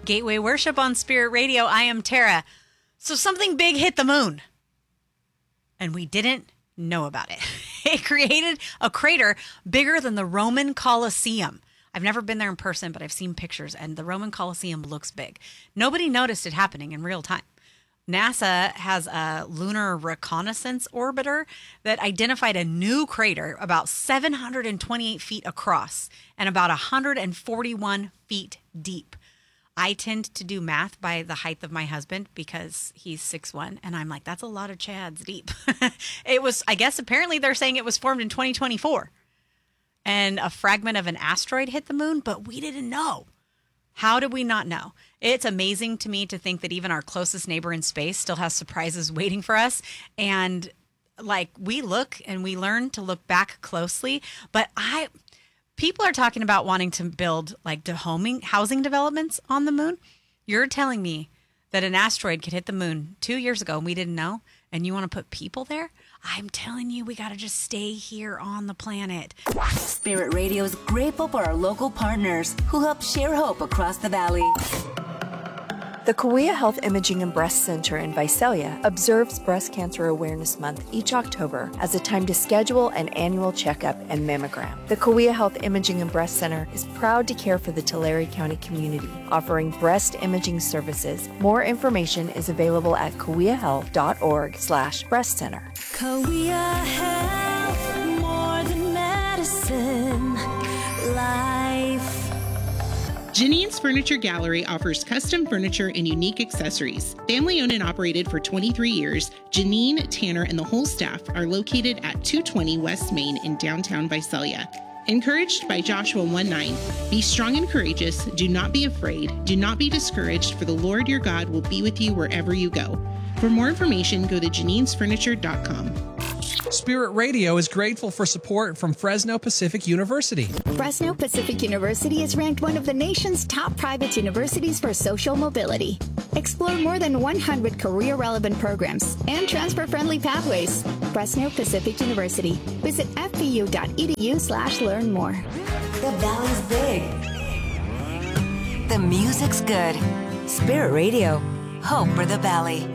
Gateway Worship on Spirit Radio. I am Tara. So something big hit the moon, and we didn't know about it. It created a crater bigger than the Roman Colosseum. I've never been there in person, but I've seen pictures, and the Roman Colosseum looks big. Nobody noticed it happening in real time. NASA has a lunar reconnaissance orbiter that identified a new crater about 728 feet across and about 141 feet deep. I tend to do math by the height of my husband because he's 6'1", and I'm like, that's a lot of chads deep. I guess apparently they're saying it was formed in 2024. And a fragment of an asteroid hit the moon, but we didn't know. How did we not know? It's amazing to me to think that even our closest neighbor in space still has surprises waiting for us. And we look and we learn to look back closely, but people are talking about wanting to build housing developments on the moon. You're telling me that an asteroid could hit the moon 2 years ago and we didn't know, and you want to put people there? I'm telling you, we got to just stay here on the planet. Spirit Radio is grateful for our local partners who help share hope across the valley. The Kauai Health Imaging and Breast Center in Visalia observes Breast Cancer Awareness Month each October as a time to schedule an annual checkup and mammogram. The Kauai Health Imaging and Breast Center is proud to care for the Tulare County community, offering breast imaging services. More information is available at kauaihealth.org/breast center. Kauai Health, more than medicine, life. Janine's Furniture Gallery offers custom furniture and unique accessories. Family owned and operated for 23 years, Janine, Tanner, and the whole staff are located at 220 West Main in downtown Visalia. Encouraged by Joshua 1:9, be strong and courageous, do not be afraid, do not be discouraged, for the Lord your God will be with you wherever you go. For more information, go to janinesfurniture.com. Spirit Radio is grateful for support from Fresno Pacific University. Fresno Pacific University is ranked one of the nation's top private universities for social mobility. Explore more than 100 career-relevant programs and transfer-friendly pathways. Fresno Pacific University. Visit fpu.edu/learn more. The valley's big. The music's good. Spirit Radio. Hope for the valley.